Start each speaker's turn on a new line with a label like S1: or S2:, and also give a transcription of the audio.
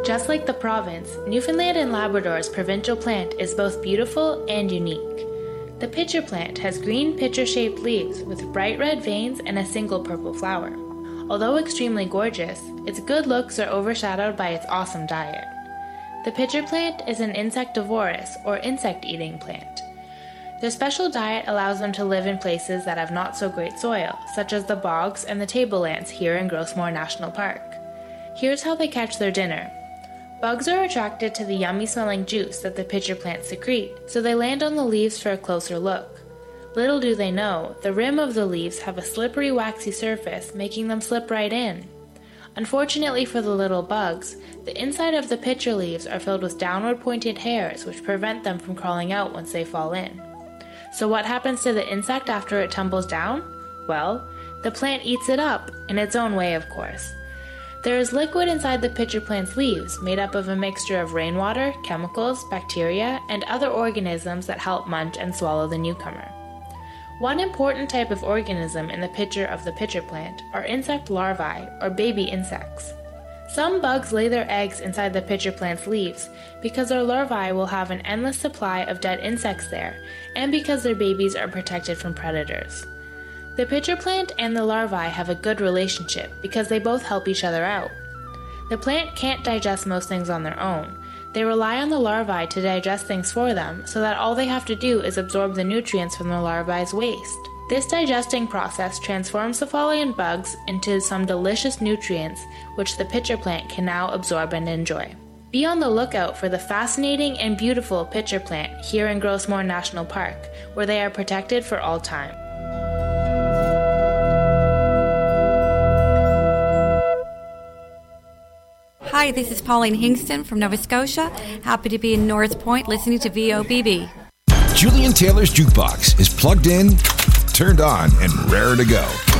S1: Just like the province, Newfoundland and Labrador's provincial plant is both beautiful and unique. The pitcher plant has green pitcher-shaped leaves with bright red veins and a single purple flower. Although extremely gorgeous, its good looks are overshadowed by its awesome diet. The pitcher plant is an insectivorous or insect-eating plant. Their special diet allows them to live in places that have not so great soil, such as the bogs and the tablelands here in Grossmore National Park. Here's how they catch their dinner. Bugs are attracted to the yummy-smelling juice that the pitcher plants secrete, so they land on the leaves for a closer look. Little do they know, the rim of the leaves have a slippery, waxy surface, making them slip right in. Unfortunately for the little bugs, the inside of the pitcher leaves are filled with downward-pointed hairs which prevent them from crawling out once they fall in. So what happens to the insect after it tumbles down? Well, the plant eats it up, in its own way of course. There is liquid inside the pitcher plant's leaves, made up of a mixture of rainwater, chemicals, bacteria, and other organisms that help munch and swallow the newcomer. One important type of organism in the pitcher of the pitcher plant are insect larvae, or baby insects. Some bugs lay their eggs inside the pitcher plant's leaves because their larvae will have an endless supply of dead insects there, and because their babies are protected from predators. The pitcher plant and the larvae have a good relationship because they both help each other out. The plant can't digest most things on their own. They rely on the larvae to digest things for them, so that all they have to do is absorb the nutrients from the larvae's waste. This digesting process transforms the Pholian bugs into some delicious nutrients which the pitcher plant can now absorb and enjoy. Be on the lookout for the fascinating and beautiful pitcher plant here in Grossmore National Park, where they are protected for all time.
S2: Hi, this is Pauline Hingston from Nova Scotia. Happy to be in North Point listening to VOBB.
S3: Julian Taylor's Jukebox is plugged in, turned on, and raring to go.